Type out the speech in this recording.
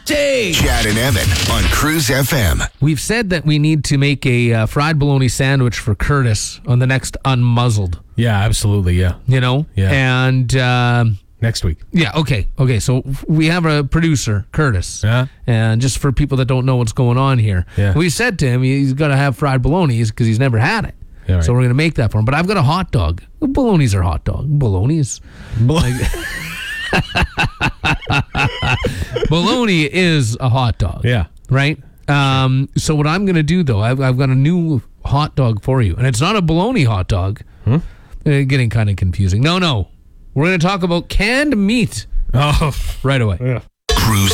Chad and Evan on Cruise FM. We've said that we need to make a fried bologna sandwich for Curtis on the next Unmuzzled. Yeah, absolutely, yeah. You know? Yeah. And... next week. Yeah, okay. So we have a producer, Curtis. Yeah. And just for people that don't know what's going on here, we said to him he's got to have fried bologna because he's never had it. Yeah, right. So we're going to make that for him. But I've got a hot dog. Bolognas are hot dog. Bolognas. Bologna is a hot dog. Yeah. Right? So what I'm going to do, though, I've got a new hot dog for you. And it's not a bologna hot dog. Getting kind of confusing. No. We're going to talk about canned meat. Oh, right away. Yeah. Cruise